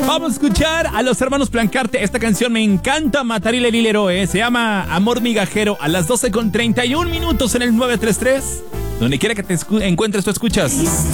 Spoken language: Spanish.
Vamos a escuchar a los hermanos Plancarte. Esta canción me encanta, Matarile Lilero, se llama Amor Migajero. A las 12:31 en el 933. Donde quiera que te encuentres, tú escuchas